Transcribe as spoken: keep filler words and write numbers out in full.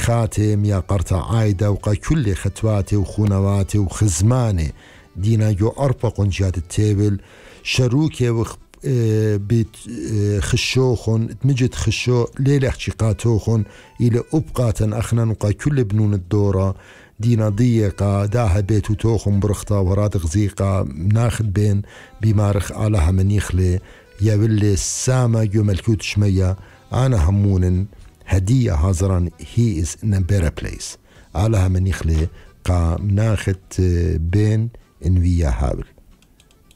خاتم يا قرطة عايدة وقا كل خطواتي وخونواتي وخزماني دينا جو أربق جات التابل شروكي وخ بيت خشوخن تمجد خشو ليلة احتقاتوخن إلى أبقاتا أخنا وقا كل بنون الدورة دينا ضيقة داها بيتو توخن برخطة ورادق زيقة ناخد بين بمارخ آلها منيخلي يا ولي السامة جو ملكوت شمية أنا همون هدية هازران he is in a better place آلها منيخلي قا ناخد بين إن ويا هابل